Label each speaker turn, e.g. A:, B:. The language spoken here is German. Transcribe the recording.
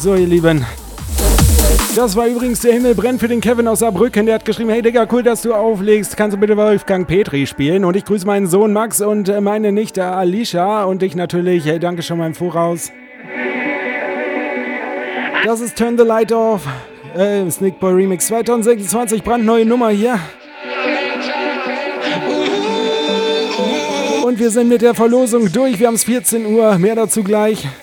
A: So, ihr Lieben. Das war übrigens der Himmel brennt für den Kevin aus Saarbrücken. Der hat geschrieben, hey Digga, cool, dass du auflegst. Kannst du bitte Wolfgang Petri spielen? Und ich grüße meinen Sohn Max und meine Nichte Alicia. Und dich natürlich. Hey, danke schon mal im Voraus. Das ist Turn the Light Off. Sneak Boy Remix 2026. Brandneue Nummer hier. Und wir sind mit der Verlosung durch. Wir haben es 14 Uhr. Mehr dazu gleich.